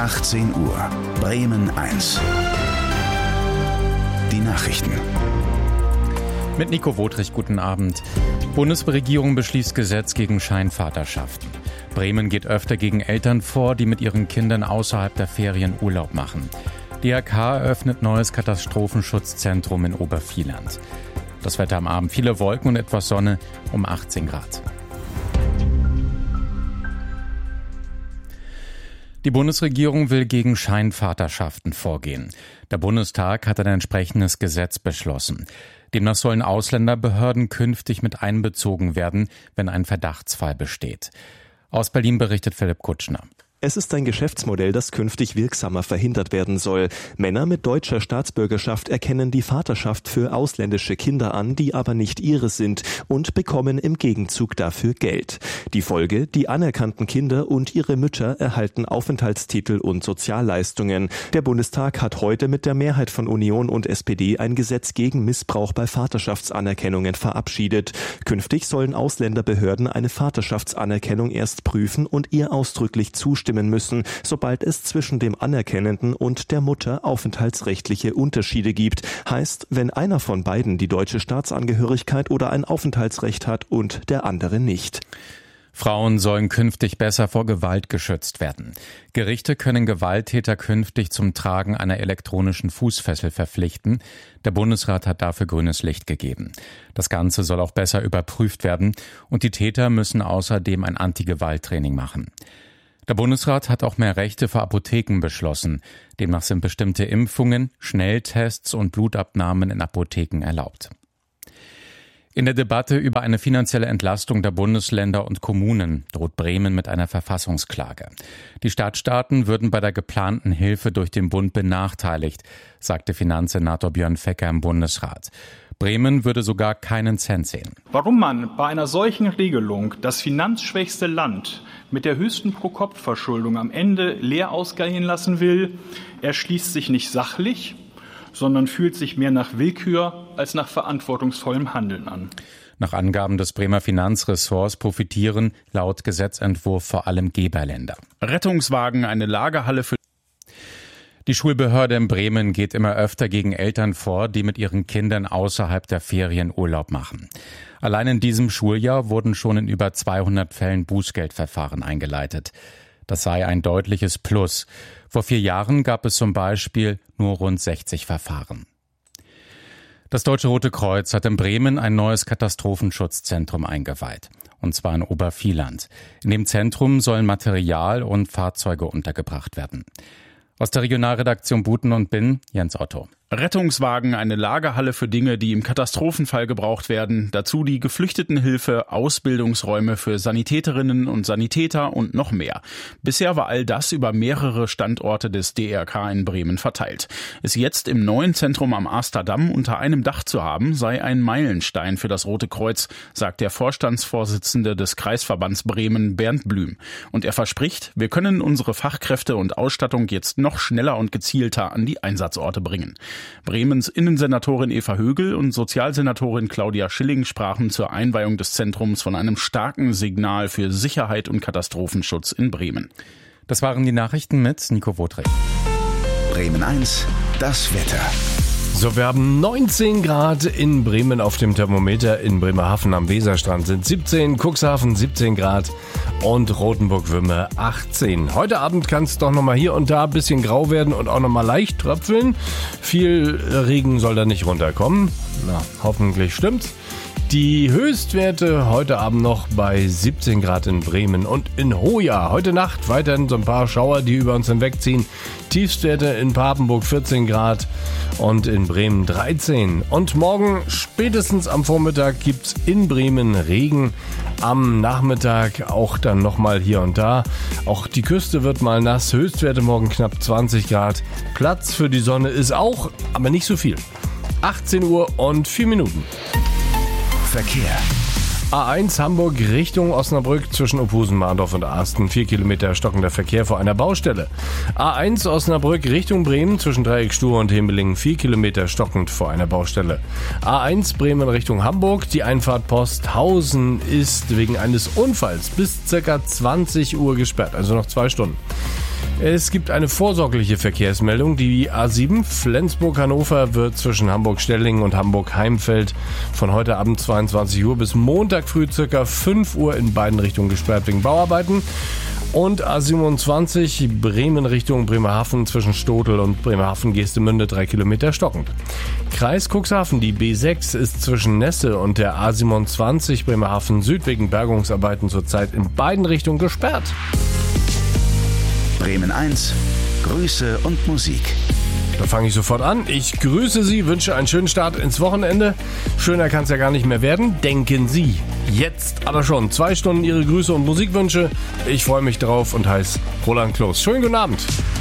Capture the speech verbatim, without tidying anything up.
achtzehn Uhr, Bremen eins. Die Nachrichten. Mit Nico Wotrich, guten Abend. Bundesregierung beschließt Gesetz gegen Scheinvaterschaften. Bremen geht öfter gegen Eltern vor, die mit ihren Kindern außerhalb der Ferien Urlaub machen. D R K eröffnet neues Katastrophenschutzzentrum in Obervieland. Das Wetter am Abend: viele Wolken und etwas Sonne um achtzehn Grad. Die Bundesregierung will gegen Scheinvaterschaften vorgehen. Der Bundestag hat ein entsprechendes Gesetz beschlossen. Demnach sollen Ausländerbehörden künftig mit einbezogen werden, wenn ein Verdachtsfall besteht. Aus Berlin berichtet Philipp Kutschner. Es ist ein Geschäftsmodell, das künftig wirksamer verhindert werden soll. Männer mit deutscher Staatsbürgerschaft erkennen die Vaterschaft für ausländische Kinder an, die aber nicht ihre sind, und bekommen im Gegenzug dafür Geld. Die Folge: die anerkannten Kinder und ihre Mütter erhalten Aufenthaltstitel und Sozialleistungen. Der Bundestag hat heute mit der Mehrheit von Union und S P D ein Gesetz gegen Missbrauch bei Vaterschaftsanerkennungen verabschiedet. Künftig sollen Ausländerbehörden eine Vaterschaftsanerkennung erst prüfen und ihr ausdrücklich zustimmen müssen, sobald es zwischen dem Anerkennenden und der Mutter aufenthaltsrechtliche Unterschiede gibt. Heißt, wenn einer von beiden die deutsche Staatsangehörigkeit oder ein Aufenthaltsrecht hat und der andere nicht. Frauen sollen künftig besser vor Gewalt geschützt werden. Gerichte können Gewalttäter künftig zum Tragen einer elektronischen Fußfessel verpflichten. Der Bundesrat hat dafür grünes Licht gegeben. Das Ganze soll auch besser überprüft werden und die Täter müssen außerdem ein Anti-Gewalt-Training machen. Der Bundesrat hat auch mehr Rechte für Apotheken beschlossen. Demnach sind bestimmte Impfungen, Schnelltests und Blutabnahmen in Apotheken erlaubt. In der Debatte über eine finanzielle Entlastung der Bundesländer und Kommunen droht Bremen mit einer Verfassungsklage. Die Stadtstaaten würden bei der geplanten Hilfe durch den Bund benachteiligt, sagte Finanzsenator Björn Fecker im Bundesrat. Bremen würde sogar keinen Cent sehen. Warum man bei einer solchen Regelung das finanzschwächste Land mit der höchsten Pro-Kopf-Verschuldung am Ende leer ausgehen lassen will, erschließt sich nicht sachlich, sondern fühlt sich mehr nach Willkür als nach verantwortungsvollem Handeln an. Nach Angaben des Bremer Finanzressorts profitieren laut Gesetzentwurf vor allem Geberländer. Rettungswagen, eine Lagerhalle für Die Schulbehörde in Bremen geht immer öfter gegen Eltern vor, die mit ihren Kindern außerhalb der Ferien Urlaub machen. Allein in diesem Schuljahr wurden schon in über zweihundert Fällen Bußgeldverfahren eingeleitet. Das sei ein deutliches Plus. Vor vier Jahren gab es zum Beispiel nur rund sechzig Verfahren. Das Deutsche Rote Kreuz hat in Bremen ein neues Katastrophenschutzzentrum eingeweiht. Und zwar in Obervieland. In dem Zentrum sollen Material und Fahrzeuge untergebracht werden. Aus der Regionalredaktion Buten und Binn, Jens Otto. Rettungswagen, eine Lagerhalle für Dinge, die im Katastrophenfall gebraucht werden. Dazu die Geflüchtetenhilfe, Ausbildungsräume für Sanitäterinnen und Sanitäter und noch mehr. Bisher war all das über mehrere Standorte des D R K in Bremen verteilt. Es jetzt im neuen Zentrum am Asterdamm unter einem Dach zu haben, sei ein Meilenstein für das Rote Kreuz, sagt der Vorstandsvorsitzende des Kreisverbands Bremen, Bernd Blüm. Und er verspricht, wir können unsere Fachkräfte und Ausstattung jetzt noch schneller und gezielter an die Einsatzorte bringen. Bremens Innensenatorin Eva Högel und Sozialsenatorin Claudia Schilling sprachen zur Einweihung des Zentrums von einem starken Signal für Sicherheit und Katastrophenschutz in Bremen. Das waren die Nachrichten mit Nico Wotrich. Bremen eins, das Wetter. So, wir haben neunzehn Grad in Bremen auf dem Thermometer. In Bremerhaven am Weserstrand sind siebzehn, Cuxhaven siebzehn Grad und Rothenburg-Wümme achtzehn. Heute Abend kann es doch nochmal hier und da ein bisschen grau werden und auch nochmal leicht tröpfeln. Viel Regen soll da nicht runterkommen. Na, hoffentlich stimmt's. Die Höchstwerte heute Abend noch bei siebzehn Grad in Bremen und in Hoya. Heute Nacht weiterhin so ein paar Schauer, die über uns hinwegziehen. Tiefstwerte in Papenburg vierzehn Grad und in Bremen dreizehn. Und morgen spätestens am Vormittag gibt's in Bremen Regen. Am Nachmittag auch dann nochmal hier und da. Auch die Küste wird mal nass. Höchstwerte morgen knapp zwanzig Grad. Platz für die Sonne ist auch, aber nicht so viel. achtzehn Uhr und vier Minuten. Verkehr. A eins Hamburg Richtung Osnabrück zwischen Ophusen, Mahndorf und Arsten. Vier Kilometer stockender Verkehr vor einer Baustelle. A eins Osnabrück Richtung Bremen zwischen Dreieckstuhr und Hemmelingen. Vier Kilometer stockend vor einer Baustelle. A eins Bremen Richtung Hamburg. Die Einfahrt Posthausen ist wegen eines Unfalls bis ca. zwanzig Uhr gesperrt. Also noch zwei Stunden. Es gibt eine vorsorgliche Verkehrsmeldung. Die A sieben Flensburg-Hannover wird zwischen Hamburg-Stellingen und Hamburg-Heimfeld von heute Abend zweiundzwanzig Uhr bis Montag früh ca. fünf Uhr in beiden Richtungen gesperrt wegen Bauarbeiten. Und A siebenundzwanzig Bremen Richtung Bremerhaven zwischen Stotel und Bremerhaven-Geestemünde drei Kilometer stockend. Kreis Cuxhaven, die B sechs ist zwischen Nesse und der A siebenundzwanzig Bremerhaven Süd wegen Bergungsarbeiten zurzeit in beiden Richtungen gesperrt. Bremen eins, Grüße und Musik. Da fange ich sofort an. Ich grüße Sie, wünsche einen schönen Start ins Wochenende. Schöner kann es ja gar nicht mehr werden. Denken Sie jetzt aber schon zwei Stunden Ihre Grüße und Musikwünsche. Ich freue mich drauf und heiße Roland Kloß. Schönen guten Abend.